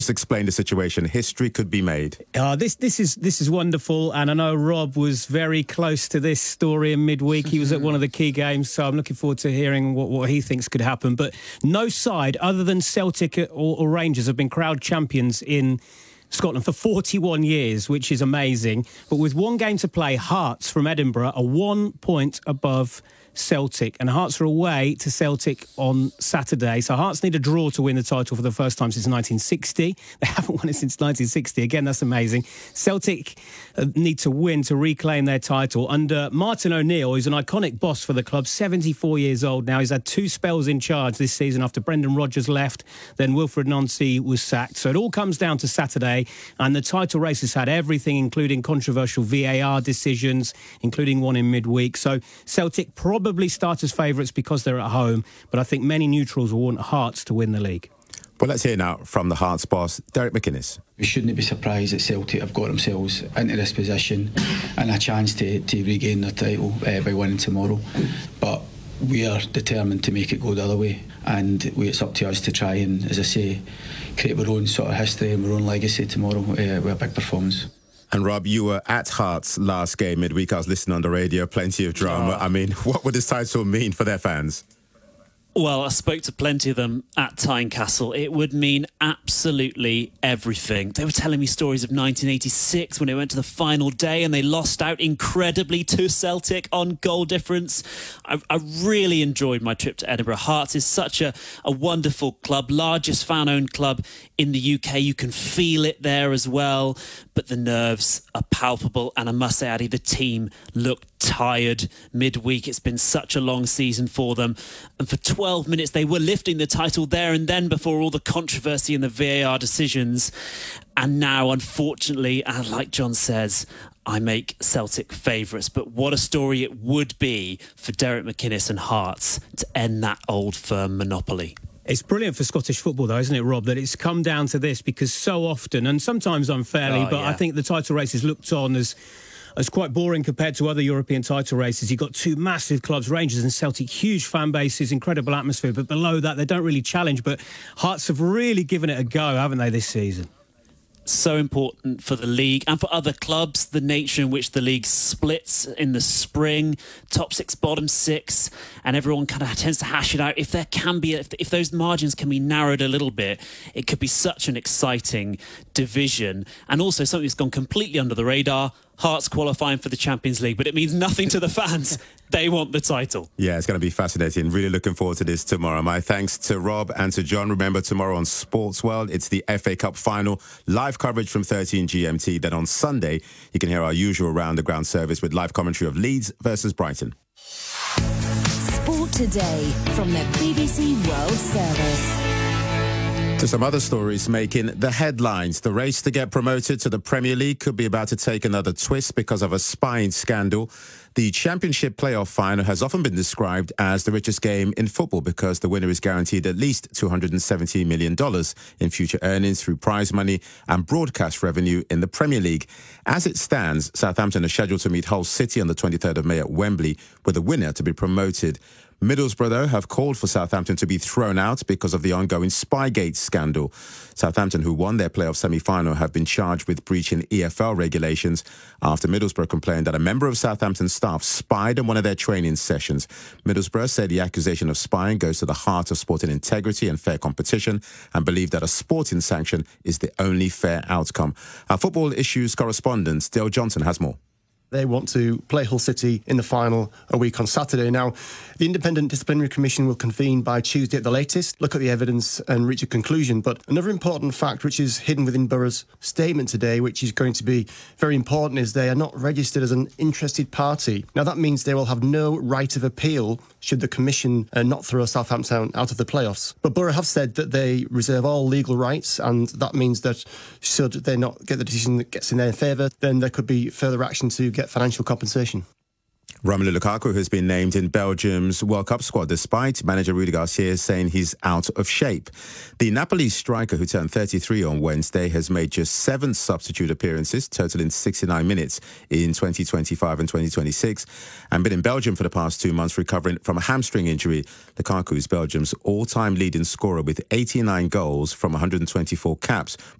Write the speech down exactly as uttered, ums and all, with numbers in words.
Just explain the situation. History could be made. Uh, this this is this is wonderful, and I know Rob was very close to this story in midweek. He was at one of the key games, so I'm looking forward to hearing what, what he thinks could happen. But no side other than Celtic or, or Rangers have been crowd champions in Scotland for forty-one years, which is amazing. But with one game to play, Hearts from Edinburgh are one point above Celtic, and Hearts are away to Celtic on Saturday. So Hearts need a draw to win the title for the first time since nineteen sixty. They haven't won it since nineteen sixty. Again, that's amazing. Celtic need to win to reclaim their title under Martin O'Neill, who's an iconic boss for the club, seventy-four years old now. He's had two spells in charge this season after Brendan Rodgers left, then Wilfred Nancy was sacked. So it all comes down to Saturday, and the title race has had everything, including controversial V A R decisions, including one in midweek. So Celtic probably Probably start as favourites because they're at home, but I think many neutrals will want Hearts to win the league. Well, let's hear now from the Hearts boss, Derek McInnes. We shouldn't be surprised that Celtic have got themselves into this position and a chance to, to regain their title uh, by winning tomorrow. But we are determined to make it go the other way, and we, it's up to us to try and, as I say, create our own sort of history and our own legacy tomorrow uh, with a big performance. And Rob, you were at Hearts last game midweek. I was listening on the radio, plenty of drama. Oh. I mean, what would this title mean for their fans? Well, I spoke to plenty of them at Tynecastle. It would mean absolutely everything. They were telling me stories of nineteen eighty-six when they went to the final day and they lost out incredibly to Celtic on goal difference. I, I really enjoyed my trip to Edinburgh. Hearts is such a, a wonderful club, largest fan-owned club in the U K. You can feel it there as well, but the nerves are palpable. And I must say, Addy, the team looked tired midweek. It's been such a long season for them. And for twelve minutes, they were lifting the title there and then before all the controversy and the V A R decisions. And now, unfortunately, and like John says, I make Celtic favourites. But what a story it would be for Derek McInnes and Hearts to end that old firm monopoly. It's brilliant for Scottish football, though, isn't it, Rob, that it's come down to this, because so often, and sometimes unfairly, oh, but yeah. I think the title race is looked on as as quite boring compared to other European title races. You've got two massive clubs, Rangers and Celtic, huge fan bases, incredible atmosphere, but below that, they don't really challenge. But Hearts have really given it a go, haven't they, this season? So important for the league and for other clubs, the nature in which the league splits in the spring, top six, bottom six, and everyone kind of tends to hash it out. If there can be, if, if those margins can be narrowed a little bit, it could be such an exciting division. And also something that's gone completely under the radar, Hearts qualifying for the Champions League, but it means nothing to the fans. They want the title. Yeah, it's going to be fascinating. Really looking forward to this tomorrow. My thanks to Rob and to John. Remember, tomorrow on Sports World, it's the F A Cup final. Live coverage from thirteen G M T. Then on Sunday, you can hear our usual round-the-ground service with live commentary of Leeds versus Brighton. Sport Today from the B B C World Service. To some other stories making the headlines. The race to get promoted to the Premier League could be about to take another twist because of a spying scandal. The Championship playoff final has often been described as the richest game in football because the winner is guaranteed at least two hundred seventy million dollars in future earnings through prize money and broadcast revenue in the Premier League. As it stands, Southampton are scheduled to meet Hull City on the twenty-third of May at Wembley, with the winner to be promoted. Middlesbrough, though, have called for Southampton to be thrown out because of the ongoing Spygate scandal. Southampton, who won their playoff semi-final, have been charged with breaching E F L regulations after Middlesbrough complained that a member of Southampton's staff spied on one of their training sessions. Middlesbrough said the accusation of spying goes to the heart of sporting integrity and fair competition and believe that a sporting sanction is the only fair outcome. Our football issues correspondent, Dale Johnson, has more. They want to play Hull City in the final a week on Saturday. Now, the Independent Disciplinary Commission will convene by Tuesday at the latest, look at the evidence and reach a conclusion. But another important fact, which is hidden within Borough's statement today, which is going to be very important, is they are not registered as an interested party. Now, that means they will have no right of appeal should the Commission uh, not throw Southampton out of the playoffs. But Borough have said that they reserve all legal rights, and that means that should they not get the decision that gets in their favour, then there could be further action to get financial compensation. Romelu Lukaku has been named in Belgium's World Cup squad despite manager Rudi Garcia saying he's out of shape. The Napoli striker, who turned thirty-three on Wednesday, has made just seven substitute appearances, totaling sixty-nine minutes in twenty twenty-five and twenty twenty-six, and been in Belgium for the past two months recovering from a hamstring injury. Lukaku is Belgium's all-time leading scorer with eighty-nine goals from one hundred twenty-four caps.